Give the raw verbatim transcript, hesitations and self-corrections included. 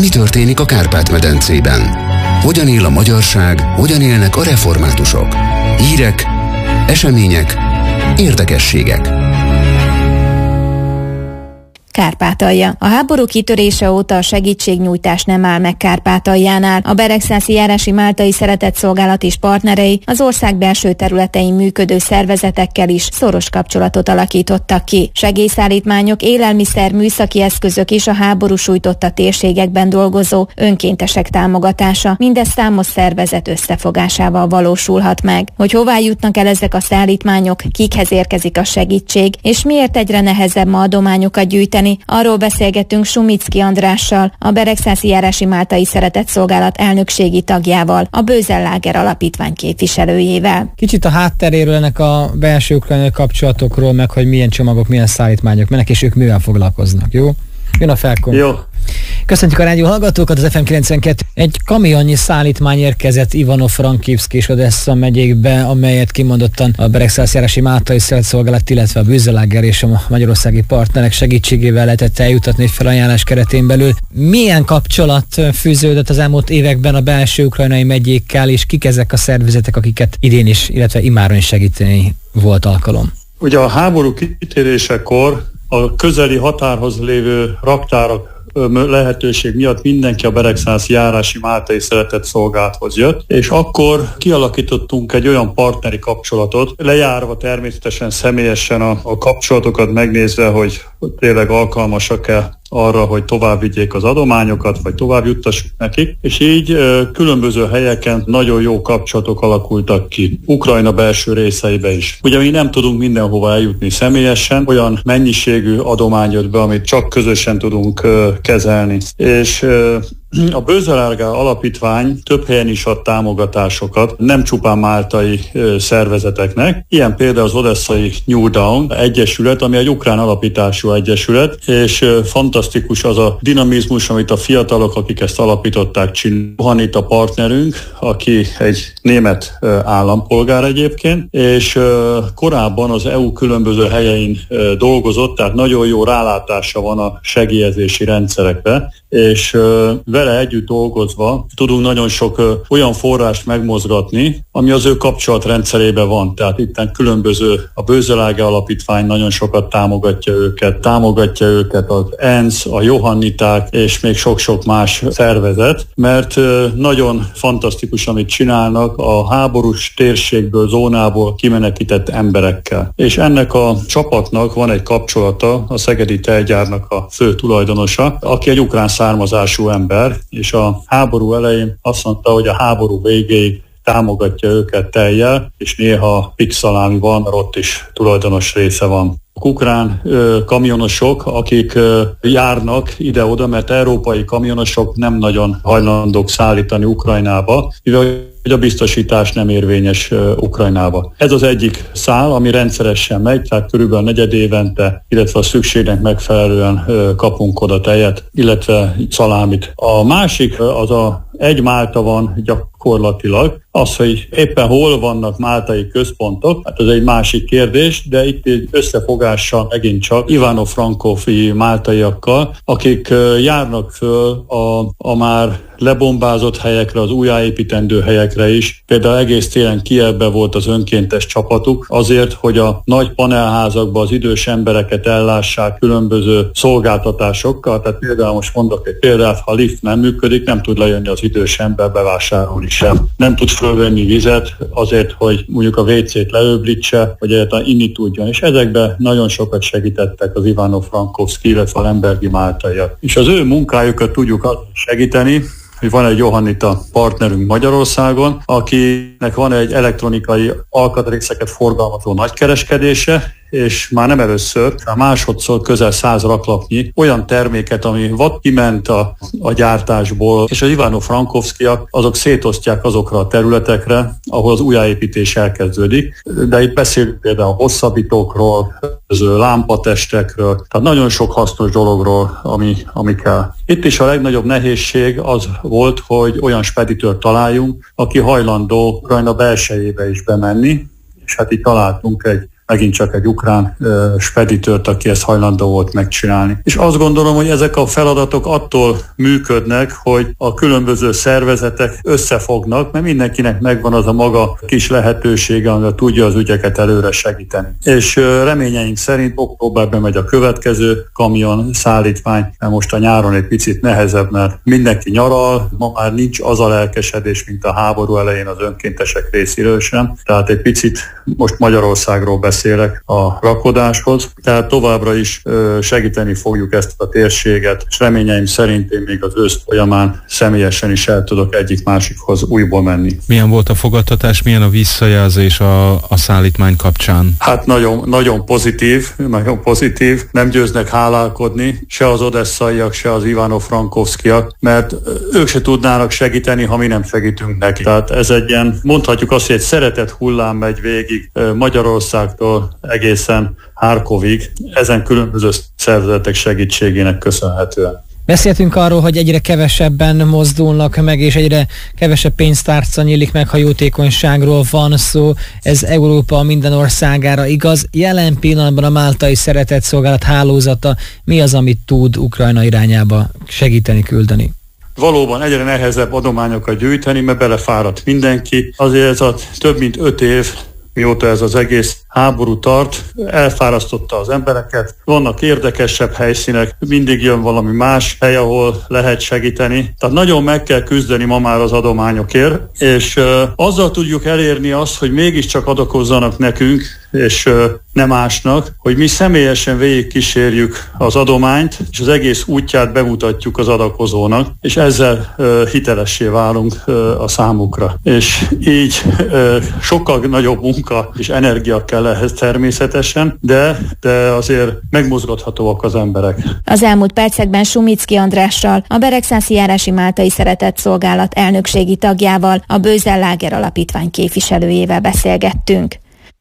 Mi történik a Kárpát-medencében? Hogyan él a magyarság, hogyan élnek a reformátusok? Hírek, események, érdekességek. Kárpátalja. A háború kitörése óta a segítségnyújtás nem áll meg Kárpátaljánál. A Beregszászi Járási Máltai Szeretetszolgálat és partnerei az ország belső területein működő szervezetekkel is szoros kapcsolatot alakítottak ki. Segélyszállítmányok, élelmiszer, műszaki eszközök és a háború sújtotta térségekben dolgozó önkéntesek támogatása mindez számos szervezet összefogásával valósulhat meg. Hogy hová jutnak el ezek a szállítmányok, kikhez érkezik a segítség, és miért egyre nehezebb ma adományokat gyűjteni, arról beszélgettünk Sumicki Andrással, a Beregszászi Járási Máltai Szeretetszolgálat elnökségi tagjával, a Bözel-Láger Alapítvány képviselőjével. Kicsit a hátteréről, ennek a belső ukrajnai kapcsolatokról, meg hogy milyen csomagok, milyen szállítmányok mennek, és ők mivel foglalkoznak, jó? Jön a felkon. Jó. Köszöntjük a rádió hallgatókat, az ef em kilencvenkettő. Egy kamionnyi szállítmány érkezett Ivano-Frankivszk és Odessa megyékbe, amelyet kimondottan a Beregszászi Járási Máltai Szeretetszolgálat, illetve a Bözel-Láger és a magyarországi partnerek segítségével lehetett eljutatni egy felajánlás keretén belül. Milyen kapcsolat fűződött az elmúlt években a belső ukrajnai megyékkel, és kik ezek a szervezetek, akiket idén is, illetve imáron is segíteni volt alkalom? Ugye a háború kitérésekor a közeli határhoz lévő raktárak lehetőség miatt mindenki a Beregszászi Járási Máltai Szeretetszolgálathoz jött, és akkor kialakítottunk egy olyan partneri kapcsolatot, lejárva természetesen személyesen a, a kapcsolatokat megnézve, hogy tényleg alkalmasak-e arra, hogy tovább vigyék az adományokat, vagy tovább juttassuk nekik, és így ö, különböző helyeken nagyon jó kapcsolatok alakultak ki. Ukrajna belső részeibe is. Ugye mi nem tudunk mindenhova eljutni személyesen, olyan mennyiségű adomány jött be, amit csak közösen tudunk ö, kezelni. És ö, a Bözel-Láger Alapítvány több helyen is ad támogatásokat, nem csupán máltai ö, szervezeteknek. Ilyen például az odesszai New Dawn Egyesület, ami egy ukrán alapítású egyesület, és ö, fantasztikus az a dinamizmus, amit a fiatalok, akik ezt alapították, csinálják. Johanita partnerünk, aki egy német ö, állampolgár egyébként, és ö, korábban az é u különböző helyein ö, dolgozott, tehát nagyon jó rálátása van a segélyezési rendszerekre, és ö, vele együtt dolgozva tudunk nagyon sok ö, olyan forrást megmozgatni, ami az ő kapcsolatrendszerében van. Tehát itt különböző, a Bözel-Láger Alapítvány nagyon sokat támogatja őket, támogatja őket az ENSZ, a Johanniták és még sok-sok más szervezet, mert ö, nagyon fantasztikus, amit csinálnak a háborús térségből, zónából kimenekített emberekkel. És ennek a csapatnak van egy kapcsolata, a Szegedi Tejgyárnak a fő tulajdonosa, aki egy ukrán származású ember, és a háború elején azt mondta, hogy a háború végéig támogatja őket tejjel, és néha pixalámi van, ott is tulajdonos része van. Ukrán ö, kamionosok, akik ö, járnak ide-oda, mert európai kamionosok nem nagyon hajlandók szállítani Ukrajnába, mivel hogy a biztosítás nem érvényes uh, Ukrajnába. Ez az egyik szál, ami rendszeresen megy, tehát körülbelül negyed évente, illetve a szükségnek megfelelően uh, kapunk oda tejet, illetve szalámit. A másik uh, az a egy Málta van gyakorlatilag. Az, hogy éppen hol vannak máltai központok, hát ez egy másik kérdés, de itt egy összefogással megint csak Ivano-Frankófi máltaiakkal, akik uh, járnak föl a, a már lebombázott helyekre, az újjáépítendő helyekre is. Például egész télen Kijevben volt az önkéntes csapatuk, azért, hogy a nagy panelházakban az idős embereket ellássák különböző szolgáltatásokkal. Tehát például most mondok egy példát, ha a lift nem működik, nem tud lejönni az idős ember bevásárolni sem. Nem tud fölvenni vizet azért, hogy mondjuk a vécét leöblítse, hogy egyáltalán inni tudjon. És ezekben nagyon sokat segítettek az Ivano-Frankivszki, illetve a lembergi máltaiak. És az ő munkájukat tudjuk segíteni, hogy van egy Johannita partnerünk Magyarországon, akinek van egy elektronikai alkatrészeket forgalmazó nagykereskedése, és már nem először, már másodszor közel száz raklapnyi olyan terméket, ami vad kiment a, a gyártásból, és az Ivano-Frankivszkiak azok szétosztják azokra a területekre, ahol az újjáépítés elkezdődik. De itt beszélünk például a hosszabbítókról, lámpatestekről, tehát nagyon sok hasznos dologról, ami, ami kell. Itt is a legnagyobb nehézség az volt, hogy olyan speditőrt találjunk, aki hajlandó Ukrajna belsejébe is bemenni, és hát itt találtunk egy megint csak egy ukrán uh, speditőrt, aki ezt hajlandó volt megcsinálni. És azt gondolom, hogy ezek a feladatok attól működnek, hogy a különböző szervezetek összefognak, mert mindenkinek megvan az a maga kis lehetősége, amivel tudja az ügyeket előre segíteni. És uh, reményeink szerint októberben megy a következő kamion szállítmány, mert most a nyáron egy picit nehezebb, mert mindenki nyaral, ma már nincs az a lelkesedés, mint a háború elején az önkéntesek részéről sem. Tehát egy picit most Magyarországról beszélek a rakodáshoz, tehát továbbra is ö, segíteni fogjuk ezt a térséget, és reményeim szerint én még az ősz folyamán személyesen is el tudok egyik-másikhoz újból menni. Milyen volt a fogadtatás, milyen a visszajelzés a, a szállítmány kapcsán? Hát nagyon, nagyon pozitív, nagyon pozitív. Nem győznek hálálkodni, se az odesszaiak, se az Ivano-Frankovszkiak, mert ők se tudnának segíteni, ha mi nem segítünk neki. Tehát ez egy ilyen, mondhatjuk azt, hogy egy szeretet hullám megy végig Magyarországtól egészen Harkovig, ezen különböző szervezetek segítségének köszönhetően. Beszéltünk arról, hogy egyre kevesebben mozdulnak meg, és egyre kevesebb pénztárca nyílik meg, ha jótékonyságról van szó. Ez Európa minden országára igaz. Jelen pillanatban a máltai szeretetszolgálat hálózata mi az, amit tud Ukrajna irányába segíteni, küldeni? Valóban egyre nehezebb adományokat gyűjteni, mert belefáradt mindenki. Azért ez a több mint öt év, mióta ez az egész háború tart, elfárasztotta az embereket. Vannak érdekesebb helyszínek, mindig jön valami más hely, ahol lehet segíteni. Tehát nagyon meg kell küzdeni ma már az adományokért, és uh, azzal tudjuk elérni azt, hogy mégiscsak adakozzanak nekünk, és uh, nem másnak, hogy mi személyesen végig kísérjük az adományt, és az egész útját bemutatjuk az adakozónak, és ezzel uh, hitelessé válunk uh, a számukra. És így uh, sokkal nagyobb munka és energia kell ehhez természetesen, de, de azért megmozgathatóak az emberek. Az elmúlt percekben Sumicki Andrással, a Beregszászi járási máltai szeretetszolgálat elnökségi tagjával, a Bözel Láger Alapítvány képviselőjével beszélgettünk.